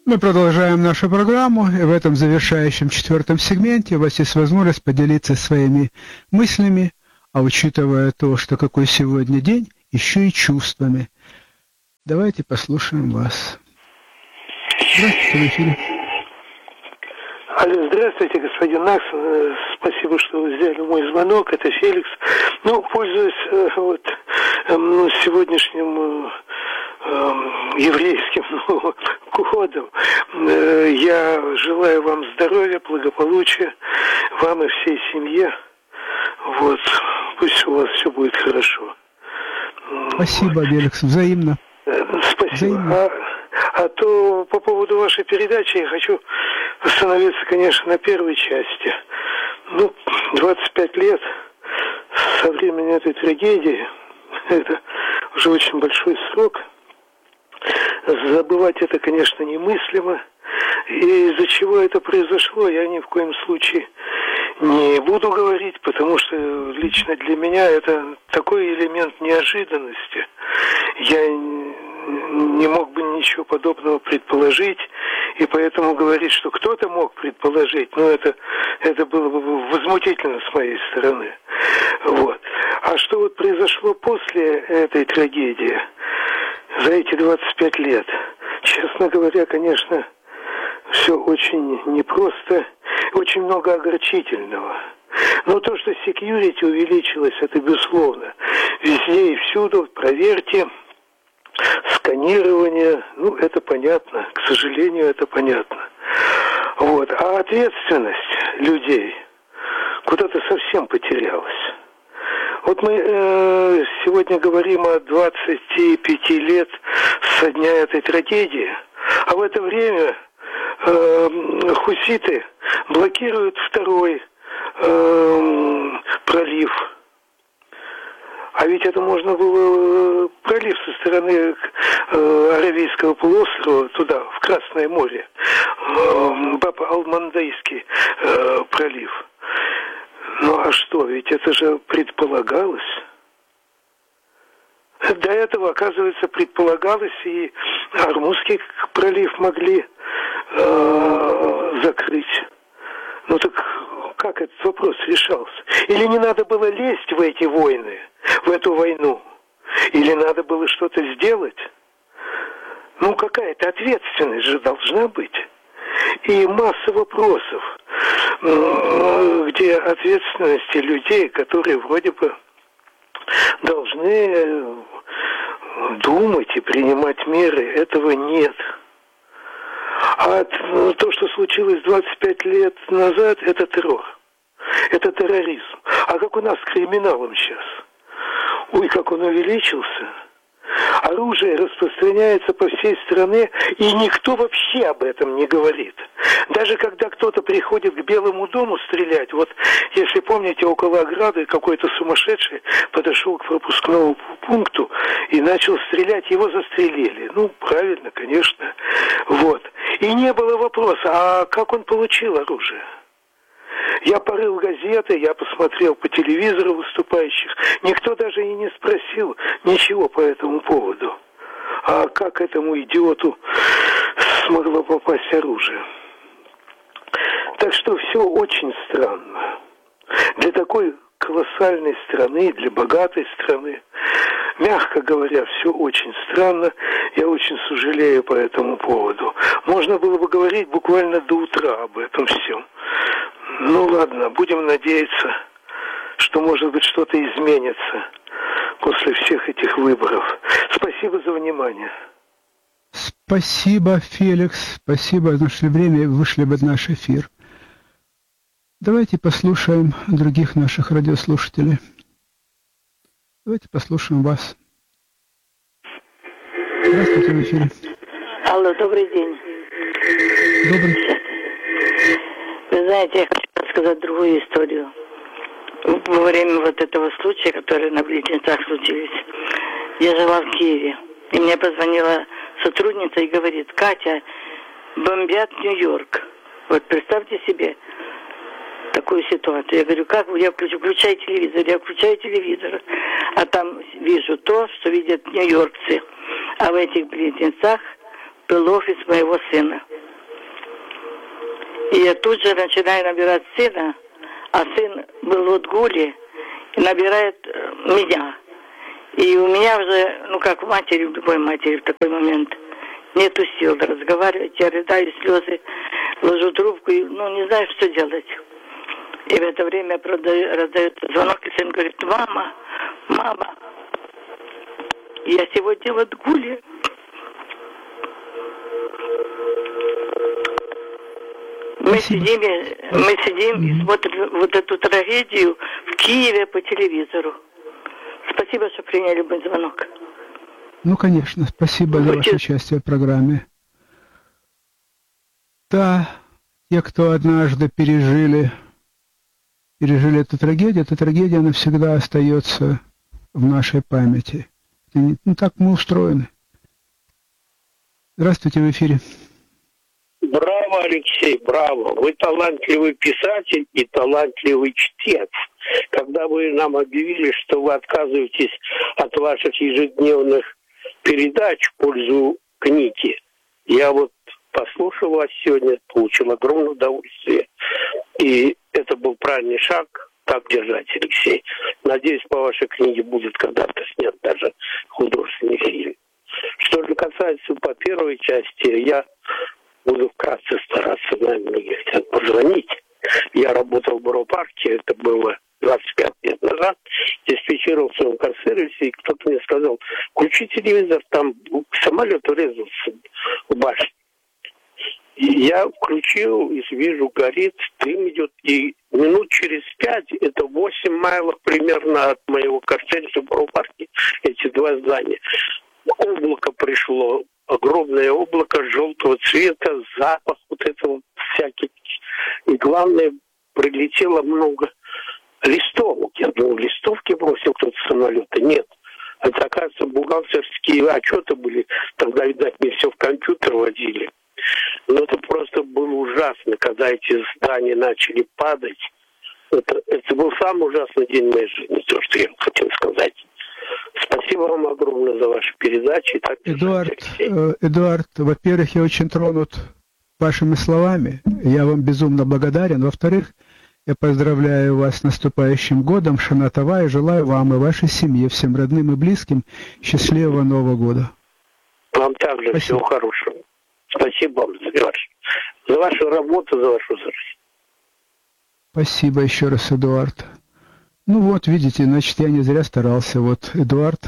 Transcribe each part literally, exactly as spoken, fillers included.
Мы продолжаем нашу программу, и в этом завершающем четвертом сегменте у вас есть возможность поделиться своими мыслями, а учитывая то, что какой сегодня день, еще и чувствами. Давайте послушаем вас. Здравствуйте, в эфире. Алло, здравствуйте, господин Накс. Спасибо, что вы взяли мой звонок. Это Феликс. Ну, пользуясь вот сегодняшним еврейским ну, годом, я желаю вам здоровья, благополучия, вам и всей семье. Вот, пусть у вас все будет хорошо. Спасибо, Феликс, взаимно. Спасибо. Взаимно. А, а то по поводу вашей передачи я хочу остановиться, конечно, на первой части. Ну, двадцать пять лет со времени этой трагедии, это уже очень большой срок. Забывать это, конечно, немыслимо. И из-за чего это произошло, я ни в коем случае не буду говорить, потому что лично для меня это такой элемент неожиданности. Я не мог бы ничего подобного предположить, и поэтому говорить, что кто-то мог предположить, ну это, это было бы возмутительно с моей стороны. Вот. А что вот произошло после этой трагедии, за эти двадцать пять лет, честно говоря, конечно, все очень непросто, очень много огорчительного. Но то, что security увеличилось, это безусловно. Везде и всюду, проверьте, сканирование, ну, это понятно, к сожалению, это понятно. Вот. А ответственность людей куда-то совсем потерялась. Вот мы э, сегодня говорим о двадцати пяти лет со дня этой трагедии, а в это время э, хуситы блокируют второй э, пролив. А ведь это можно было пролив со стороны э, Аравийского полуострова туда, в Красное море, э, Баб-Ал-Мандайский э, пролив. Ну а что, ведь это же предполагалось. До этого, оказывается, предполагалось, и Ормузский пролив могли э, закрыть. Ну так как этот вопрос решался? Или не надо было лезть в эти войны, в эту войну? Или надо было что-то сделать? Ну какая-то ответственность же должна быть. И масса вопросов, где ответственности людей, которые вроде бы должны думать и принимать меры, этого нет. А то, что случилось двадцать пять лет назад, это террор. Это терроризм. А как у нас с криминалом сейчас? Ой, как он увеличился. Оружие распространяется по всей стране, и никто вообще об этом не говорит. Даже когда кто-то приходит к Белому дому стрелять, вот если помните, около ограды какой-то сумасшедший подошел к пропускному пункту и начал стрелять, его застрелили. Ну, правильно, конечно. Вот. И не было вопроса, а как он получил оружие? Я порыл газеты, я посмотрел по телевизору выступающих. Никто даже и не спросил ничего по этому поводу. А как этому идиоту смогло попасть оружие? Так что все очень странно. Для такой колоссальной страны, для богатой страны, мягко говоря, все очень странно. Я очень сожалею по этому поводу. Можно было бы говорить буквально до утра об этом всем. Ну ладно, будем надеяться, что, может быть, что-то изменится после всех этих выборов. Спасибо за внимание. Спасибо, Феликс. Спасибо, нашли время и вышли в наш эфир. Давайте послушаем других наших радиослушателей. Давайте послушаем вас. Здравствуйте, в эфире. Алло, добрый день. Добрый. Вы знаете, я хочу рассказать другую историю. Во время вот этого случая, который на Близнецах случились, я жила в Киеве. И мне позвонила сотрудница и говорит: Катя, бомбят Нью-Йорк. Вот представьте себе такую ситуацию. Я говорю, как вы? Я включаю, включаю телевизор, я включаю телевизор, а там вижу то, что видят нью-йоркцы. А в этих Близнецах был офис моего сына. И я тут же начинаю набирать сына, а сын был в Отгуле и набирает меня. И у меня уже, ну как в матери, в любой матери в такой момент, нету сил разговаривать. Я рыдаю, слезы, ложу трубку и, ну, не знаю, что делать. И в это время продаю, раздается звонок, и сын говорит: мама, мама, я сегодня в Отгуле. Мы сидим, мы сидим и смотрим вот эту трагедию в Киеве по телевизору. Спасибо, что приняли мой звонок. Ну, конечно, спасибо за ваше участие в программе. Да, те, кто однажды пережили, пережили эту трагедию, эта трагедия навсегда остается в нашей памяти. Ну, так мы устроены. Здравствуйте, в эфире. Браво, Алексей, браво. Вы талантливый писатель и талантливый чтец. Когда вы нам объявили, что вы отказываетесь от ваших ежедневных передач в пользу книги, я вот послушал вас сегодня, получил огромное удовольствие. И это был правильный шаг. Так держать, Алексей. Надеюсь, по вашей книге будет когда-то снят даже художественный фильм. Что же касается по первой части, я буду вкратце стараться, наверное, многие хотят позвонить. Я работал в Буропарке, это было двадцать пять лет назад, диспетчировал в своем карсервисе, и кто-то мне сказал: включи телевизор, там самолет врезался в башню. И я включил, и вижу, горит, дым идет, и минут через пять, это восемь майлов примерно от моего карсервиса в Буропарке, эти два здания. Облако пришло, огромное облако желтого цвета, запах вот этого всяких. И главное, прилетело много листовок. Я думал, листовки бросил кто-то с самолета. Нет. Это, оказывается, бухгалтерские отчеты были. Тогда, видать, мне все в компьютер водили. Но это просто было ужасно, когда эти здания начали падать. Это, это был самый ужасный день моей жизни, то, что я хотел сказать. Спасибо вам огромное за ваши передачи. Так, Эдуард, э, Эдуард, во-первых, я очень тронут вашими словами. Я вам безумно благодарен. Во-вторых, я поздравляю вас с наступающим годом, Шана Това, и желаю вам и вашей семье, всем родным и близким счастливого Нового года. Вам также Спасибо. Всего хорошего. Спасибо вам за, ваш, за вашу работу, за вашу жизнь. Спасибо еще раз, Эдуард. Ну вот, видите, значит, я не зря старался. Вот Эдуард,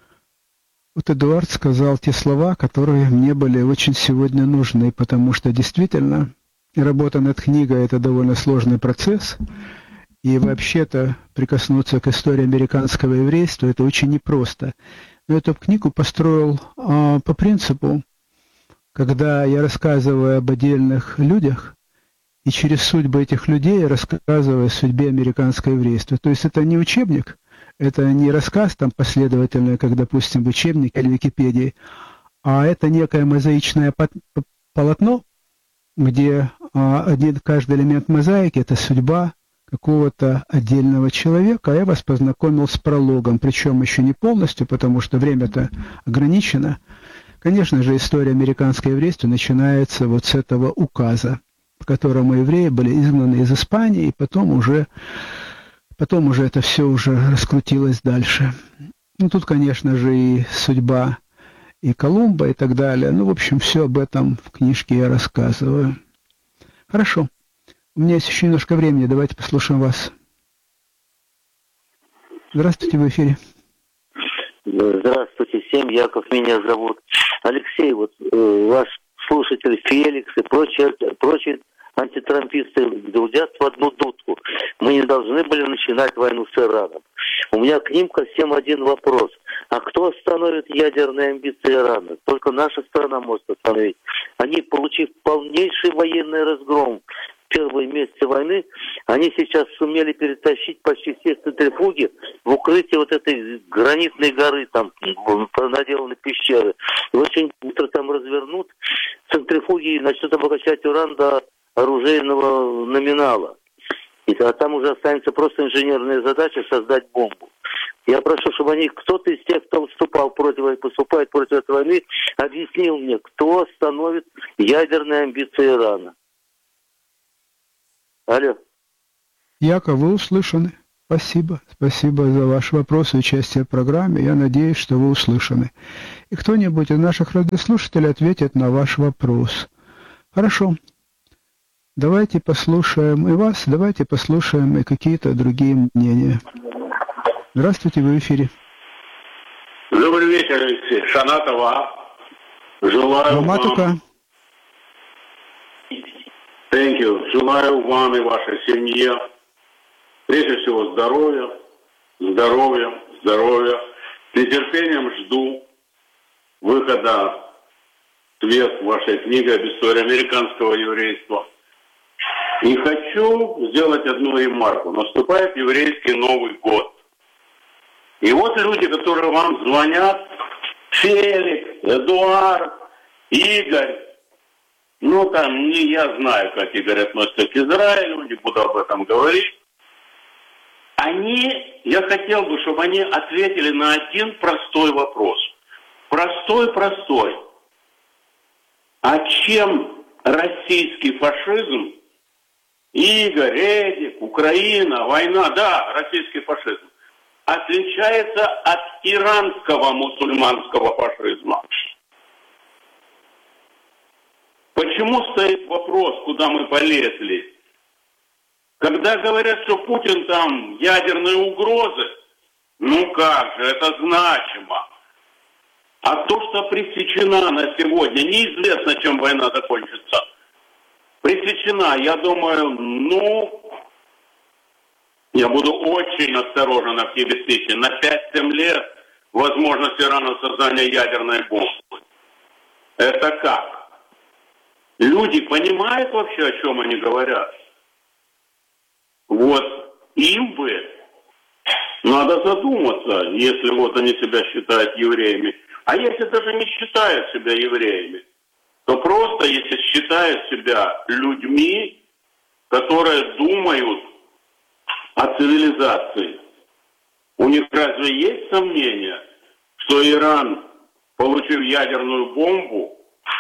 вот Эдуард сказал те слова, которые мне были очень сегодня нужны, потому что действительно работа над книгой – это довольно сложный процесс, и вообще-то прикоснуться к истории американского еврейства – это очень непросто. Но эту книгу построил а, по принципу, когда я рассказываю об отдельных людях, и через судьбы этих людей рассказываю о судьбе американского еврейства. То есть это не учебник, это не рассказ там последовательный, как, допустим, в учебнике или Википедии, а это некое мозаичное полотно, где а, один, каждый элемент мозаики – это судьба какого-то отдельного человека, а я вас познакомил с прологом, причем еще не полностью, потому что время-то ограничено. Конечно же, история американского еврейства начинается вот с этого указа, по которому евреи были изгнаны из Испании, и потом уже, потом уже это все уже раскрутилось дальше. Ну, тут, конечно же, и судьба и Колумба, и так далее. Ну, в общем, все об этом в книжке я рассказываю. Хорошо. У меня есть еще немножко времени, давайте послушаем вас. Здравствуйте, в эфире. Здравствуйте всем, Яков меня зовут. Алексей, вот э, ваш слушатель Феликс и прочие, прочие антитрамписты дудят в одну дудку. Мы не должны были начинать войну с Ираном. У меня к ним ко всем один вопрос. А кто остановит ядерные амбиции Ирана? Только наша страна может остановить. Они, получив полнейший военный разгром в первые месяцы войны, они сейчас сумели перетащить почти все центрифуги в укрытие вот этой гранитной горы, там наделаны пещеры. И очень быстро там развернут центрифуги и начнут обогащать уран до оружейного номинала. И а там уже останется просто инженерная задача создать бомбу. Я прошу, чтобы они, кто-то из тех, кто выступал против, поступает против этой войны, объяснил мне, кто остановит ядерные амбиции Ирана. Алло. Яков, вы услышаны. Спасибо. Спасибо за ваш вопрос и участие в программе. Я надеюсь, что вы услышаны. И кто-нибудь из наших радиослушателей ответит на ваш вопрос. Хорошо. Давайте послушаем и вас, давайте послушаем и какие-то другие мнения. Здравствуйте, вы в эфире. Добрый вечер, Алексей. Шанатова. Желаю Матука. вам... Thank you. Желаю вам и вашей семье, прежде всего, здоровья, здоровья, здоровья. С нетерпением жду выхода в свет вашей книги об истории американского еврейства. И хочу сделать одну ремарку. Наступает еврейский Новый год. И вот люди, которые вам звонят, Феликс, Эдуард, Игорь, ну там, не я знаю, как Игорь относится к Израилю, не буду об этом говорить. Они, я хотел бы, чтобы они ответили на один простой вопрос. Простой-простой. А чем российский фашизм, Игорь, Эдик, Украина, война, да, российский фашизм, отличается от иранского мусульманского фашизма? Почему стоит вопрос, куда мы полезли? Когда говорят, что Путин там ядерные угрозы, ну как же, это значимо. А то, что пресечена на сегодня, неизвестно, чем война закончится. Пресечена, я думаю, ну... Я буду очень осторожен, оптимистичен. На пять-семь лет возможность Ирана создания ядерной бомбы. Это как? Люди понимают вообще, о чем они говорят? Вот им бы надо задуматься, если вот они себя считают евреями. А если даже не считают себя евреями, то просто если считают себя людьми, которые думают о цивилизации. У них разве есть сомнения, что Иран, получив ядерную бомбу,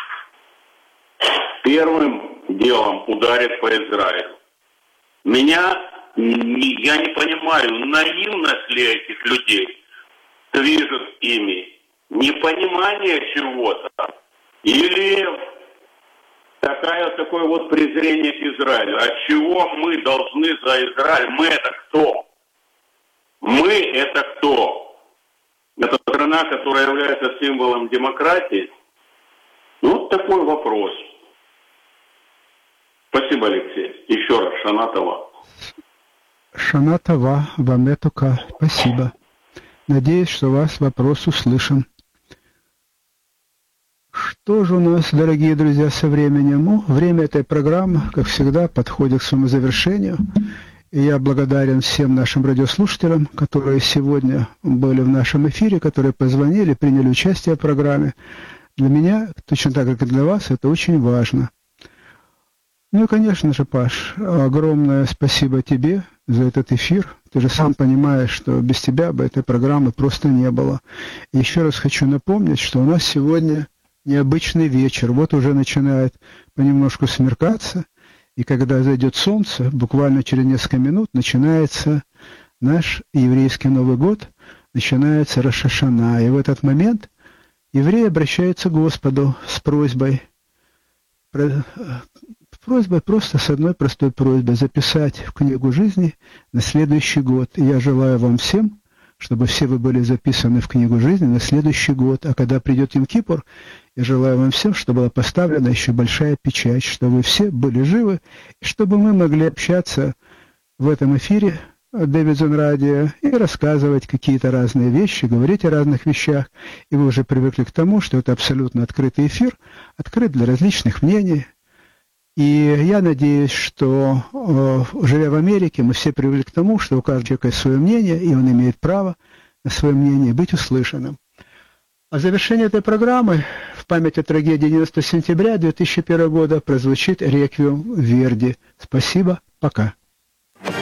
первым делом ударит по Израилю? Меня, я не понимаю, наивность ли этих людей движет ими? Непонимание чего-то? Или такая, такое вот презрение к Израилю? От чего мы должны за Израиль? Мы это кто? Мы это кто? Это страна, которая является символом демократии? Ну, вот такой вопрос. Спасибо, Алексей. Еще раз, Шанатова. Шанатова, Ваметука, спасибо. Надеюсь, что у вас вопрос услышан. Что же у нас, дорогие друзья, со временем? Ну, время этой программы, как всегда, подходит к своему завершению. И я благодарен всем нашим радиослушателям, которые сегодня были в нашем эфире, которые позвонили, приняли участие в программе. Для меня, точно так, как и для вас, это очень важно. Ну и, конечно же, Паш, огромное спасибо тебе за этот эфир. Ты же сам понимаешь, что без тебя бы этой программы просто не было. И еще раз хочу напомнить, что у нас сегодня необычный вечер. Вот уже начинает понемножку смеркаться. И когда зайдет солнце, буквально через несколько минут начинается наш еврейский Новый год, начинается Рош ха-Шана. И в этот момент евреи обращаются к Господу с просьбой, просьбой просто с одной простой просьбой записать в книгу жизни на следующий год. И я желаю вам всем, чтобы все вы были записаны в книгу жизни на следующий год. А когда придет Йом-Кипур, я желаю вам всем, чтобы была поставлена еще большая печать, чтобы вы все были живы, и чтобы мы могли общаться в этом эфире Дэвидсон Радио и рассказывать какие-то разные вещи, говорить о разных вещах. И вы уже привыкли к тому, что это абсолютно открытый эфир, открыт для различных мнений. И я надеюсь, что, э, живя в Америке, мы все привыкли к тому, что у каждого человека есть свое мнение, и он имеет право на свое мнение быть услышанным. А в завершении этой программы в память о трагедии одиннадцатого сентября две тысячи первого года прозвучит реквием Верди. Спасибо, пока.